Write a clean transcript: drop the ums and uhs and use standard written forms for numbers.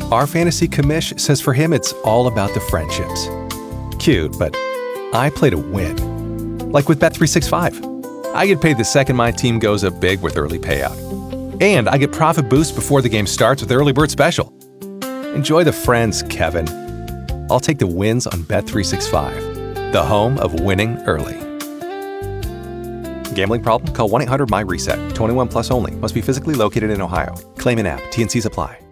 Our fantasy commish says for him it's all about the friendships. Cute, but I play to win. Like with Bet365. I get paid the second my team goes up big with early payout. And I get profit boost before the game starts with Early Bird Special. Enjoy the friends, Kevin. I'll take the wins on Bet365, the home of winning early. Gambling problem? Call 1-800-MY-RESET. 21 plus only. Must be physically located in Ohio. Claim in app. T&Cs apply.